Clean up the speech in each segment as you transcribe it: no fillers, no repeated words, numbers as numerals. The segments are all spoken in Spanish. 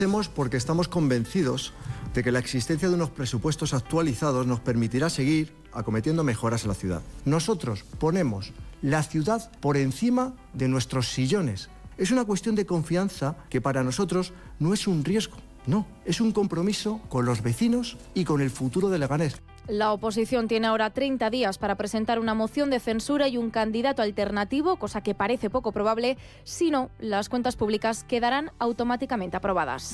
Hacemos porque estamos convencidos de que la existencia de unos presupuestos actualizados nos permitirá seguir acometiendo mejoras en la ciudad. Nosotros ponemos la ciudad por encima de nuestros sillones. Es una cuestión de confianza que para nosotros no es un riesgo, no, es un compromiso con los vecinos y con el futuro de Leganés. La oposición tiene ahora 30 días para presentar una moción de censura y un candidato alternativo, cosa que parece poco probable. Si no, las cuentas públicas quedarán automáticamente aprobadas.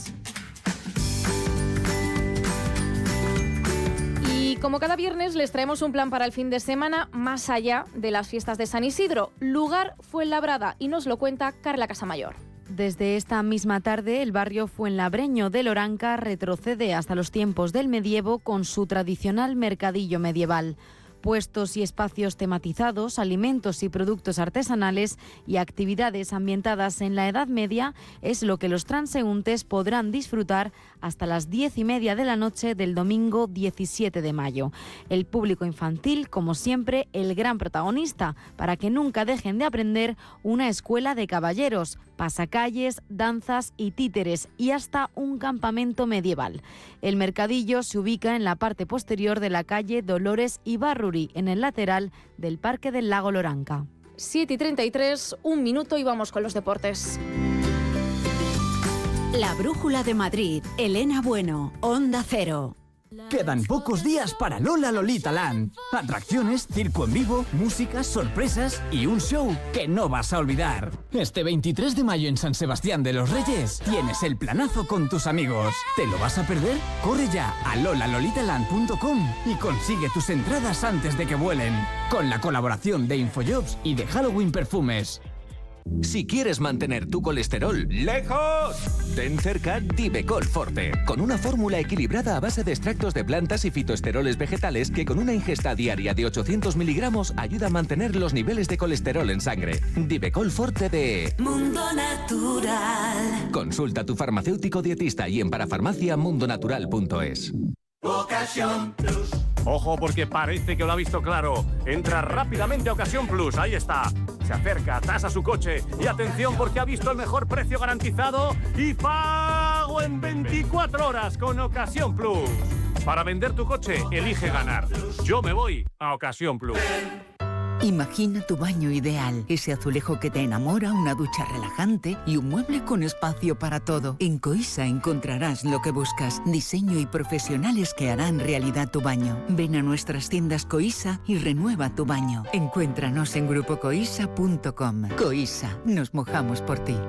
Y como cada viernes les traemos un plan para el fin de semana más allá de las fiestas de San Isidro. Lugar Fuenlabrada y nos lo cuenta Carla Casamayor. Desde esta misma tarde, el barrio fuenlabreño de Loranca retrocede hasta los tiempos del medievo con su tradicional mercadillo medieval. Puestos y espacios tematizados, alimentos y productos artesanales y actividades ambientadas en la Edad Media es lo que los transeúntes podrán disfrutar hasta las 10:30 de la noche del domingo 17 de mayo. El público infantil, como siempre, el gran protagonista, para que nunca dejen de aprender una escuela de caballeros, pasacalles, danzas y títeres y hasta un campamento medieval. El mercadillo se ubica en la parte posterior de la calle Dolores Ibarruri, en el lateral del Parque del Lago Loranca. 7:33, un minuto y vamos con los deportes. La Brújula de Madrid, Elena Bueno, Onda Cero. Quedan pocos días para Lola Lolita Land. Atracciones, circo en vivo, música, sorpresas y un show que no vas a olvidar. Este 23 de mayo en San Sebastián de los Reyes tienes el planazo con tus amigos. ¿Te lo vas a perder? Corre ya a lolalolitaland.com y consigue tus entradas antes de que vuelen. Con la colaboración de Infojobs y de Halloween Perfumes. Si quieres mantener tu colesterol lejos, ten cerca Divecol Forte, con una fórmula equilibrada a base de extractos de plantas y fitoesteroles vegetales que con una ingesta diaria de 800 miligramos ayuda a mantener los niveles de colesterol en sangre. Divecol Forte de Mundo Natural. Consulta a tu farmacéutico dietista y en parafarmacia.mundonatural.es. Ocasión Plus. Ojo porque parece que lo ha visto claro. Entra rápidamente a Ocasión Plus, ahí está. Se acerca, tasa su coche y atención porque ha visto el mejor precio garantizado y pago en 24 horas con Ocasión Plus. Para vender tu coche, elige ganar. Yo me voy a Ocasión Plus. Imagina tu baño ideal, ese azulejo que te enamora, una ducha relajante y un mueble con espacio para todo. En Coisa encontrarás lo que buscas, diseño y profesionales que harán realidad tu baño. Ven a nuestras tiendas Coisa y renueva tu baño. Encuéntranos en grupocoisa.com. Coisa, nos mojamos por ti.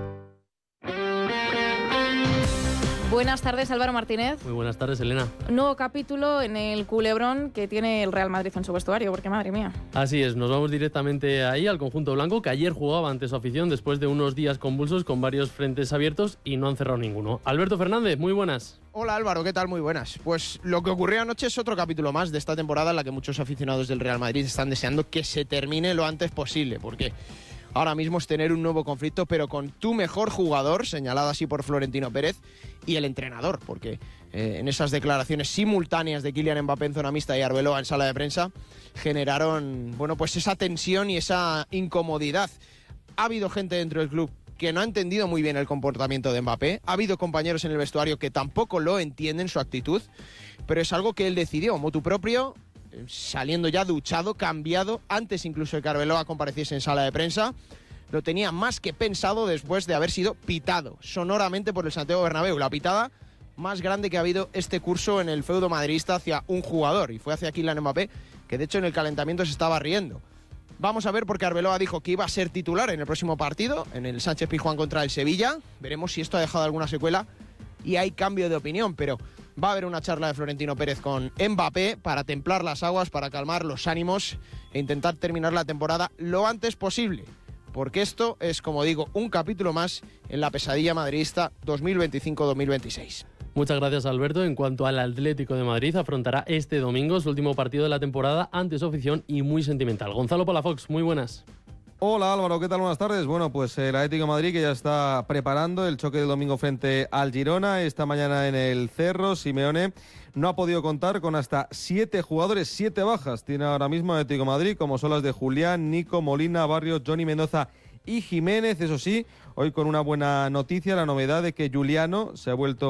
Buenas tardes, Álvaro Martínez. Muy buenas tardes, Elena. Nuevo capítulo en el culebrón que tiene el Real Madrid en su vestuario, porque madre mía. Así es, nos vamos directamente ahí al conjunto blanco, que ayer jugaba ante su afición después de unos días convulsos con varios frentes abiertos y no han cerrado ninguno. Alberto Fernández, muy buenas. Hola Álvaro, ¿qué tal? Muy buenas. Pues lo que ocurrió anoche es otro capítulo más de esta temporada en la que muchos aficionados del Real Madrid están deseando que se termine lo antes posible, porque ahora mismo es tener un nuevo conflicto, pero con tu mejor jugador, señalado así por Florentino Pérez, y el entrenador, porque en esas declaraciones simultáneas de Kylian Mbappé en zona mixta y Arbeloa en sala de prensa generaron, bueno, pues esa tensión y esa incomodidad. Ha habido gente dentro del club que no ha entendido muy bien el comportamiento de Mbappé, ha habido compañeros en el vestuario que tampoco lo entienden, su actitud, pero es algo que él decidió, motu propio, saliendo ya duchado, cambiado, antes incluso de que Arbeloa compareciese en sala de prensa. Lo tenía más que pensado después de haber sido pitado sonoramente por el Santiago Bernabéu. La pitada más grande que ha habido este curso en el feudo madridista hacia un jugador, y fue hacia Kylian Mbappé, que de hecho en el calentamiento se estaba riendo. Vamos a ver, porque Arbeloa dijo que iba a ser titular en el próximo partido, en el Sánchez Pizjuán contra el Sevilla. Veremos si esto ha dejado alguna secuela y hay cambio de opinión, pero va a haber una charla de Florentino Pérez con Mbappé para templar las aguas, para calmar los ánimos e intentar terminar la temporada lo antes posible. Porque esto es, como digo, un capítulo más en la pesadilla madridista 2025-2026. Muchas gracias, Alberto. En cuanto al Atlético de Madrid, afrontará este domingo su último partido de la temporada ante su afición y muy sentimental. Gonzalo Palafox, muy buenas. Hola Álvaro, ¿qué tal? Buenas tardes. Bueno, pues el Atlético de Madrid que ya está preparando el choque del domingo frente al Girona. Esta mañana en el Cerro, Simeone no ha podido contar con hasta 7 jugadores, 7 bajas. Tiene ahora mismo el Atlético de Madrid, como son las de Julián, Nico, Molina, Barrios, Johnny Mendoza y Jiménez. Eso sí, hoy con una buena noticia, la novedad de que Juliano se ha vuelto